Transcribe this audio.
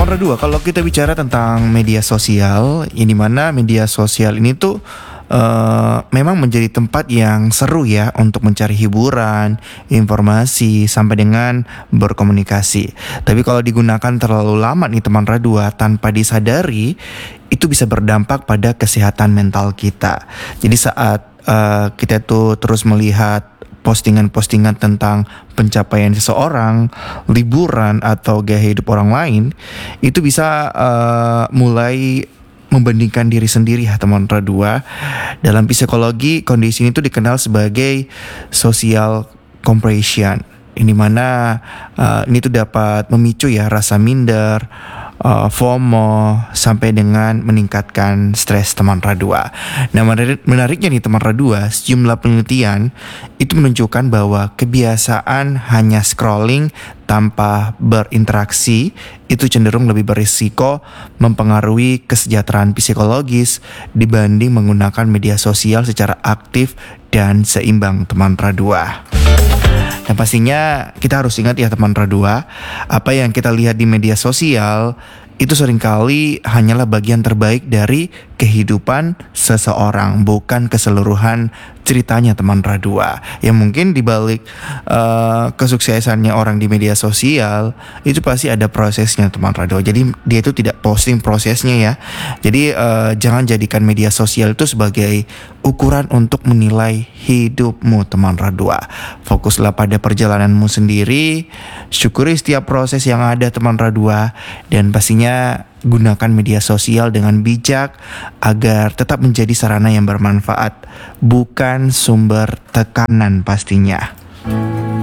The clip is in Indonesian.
Radua, kalau kita bicara tentang media sosial, ini mana media sosial ini tuh memang menjadi tempat yang seru ya untuk mencari hiburan, informasi, sampai dengan berkomunikasi. Tapi kalau digunakan terlalu lama nih teman Radua tanpa disadari, itu bisa berdampak pada kesehatan mental kita. Jadi saat kita tuh terus melihat postingan-postingan tentang pencapaian seseorang, liburan atau gaya hidup orang lain, itu bisa mulai membandingkan diri sendiri ya teman Radua. Dalam psikologi, kondisi ini tuh dikenal sebagai social compression. Ini mana ini tuh dapat memicu ya rasa minder, FOMO, sampai dengan meningkatkan stres teman Radua. Nah, menariknya nih teman Radua, sejumlah penelitian itu menunjukkan bahwa kebiasaan hanya scrolling tanpa berinteraksi itu cenderung lebih berisiko mempengaruhi kesejahteraan psikologis dibanding menggunakan media sosial secara aktif dan seimbang teman Radua. Dan pastinya kita harus ingat ya teman Radua, apa yang kita lihat di media sosial itu seringkali hanyalah bagian terbaik dari kehidupan seseorang, bukan keseluruhan ceritanya teman Radua. Yang mungkin dibalik kesuksesannya orang di media sosial itu pasti ada prosesnya teman Radua. Jadi dia itu tidak posting prosesnya ya. Jadi jangan jadikan media sosial itu sebagai ukuran untuk menilai hidupmu teman Radua. Fokuslah pada perjalananmu sendiri, syukuri setiap proses yang ada teman Radua, dan pastinya gunakan media sosial dengan bijak agar tetap menjadi sarana yang bermanfaat, bukan sumber tekanan pastinya.